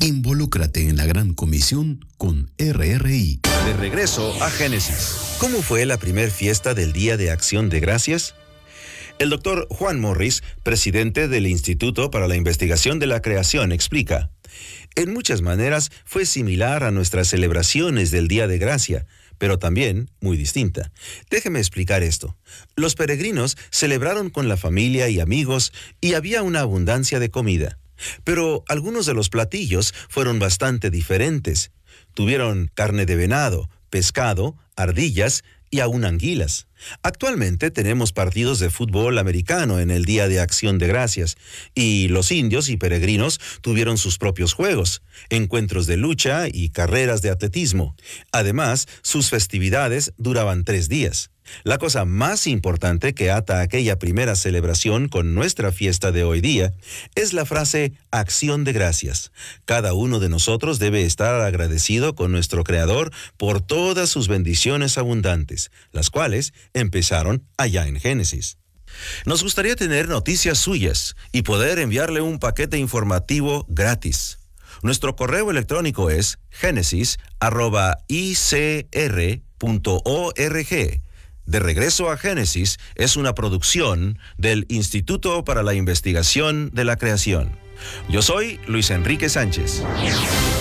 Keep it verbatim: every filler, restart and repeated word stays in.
Involúcrate en la Gran Comisión con R R I. De regreso a Génesis. ¿Cómo fue la primer fiesta del Día de Acción de Gracias? El doctor Juan Morris, presidente del Instituto para la Investigación de la Creación, explica: en muchas maneras fue similar a nuestras celebraciones del Día de Gracia, pero también muy distinta. Déjeme explicar esto. Los peregrinos celebraron con la familia y amigos y había una abundancia de comida. Pero algunos de los platillos fueron bastante diferentes. Tuvieron carne de venado, pescado, ardillas y aún anguilas. Actualmente tenemos partidos de fútbol americano en el Día de Acción de Gracias, y los indios y peregrinos tuvieron sus propios juegos, encuentros de lucha y carreras de atletismo. Además, sus festividades duraban tres días. La cosa más importante que ata aquella primera celebración con nuestra fiesta de hoy día es la frase acción de gracias. Cada uno de nosotros debe estar agradecido con nuestro Creador por todas sus bendiciones abundantes, las cuales empezaron allá en Génesis. Nos gustaría tener noticias suyas y poder enviarle un paquete informativo gratis. Nuestro correo electrónico es génesis arroba i c r punto org. De regreso a Génesis es una producción del Instituto para la Investigación de la Creación. Yo soy Luis Enrique Sánchez.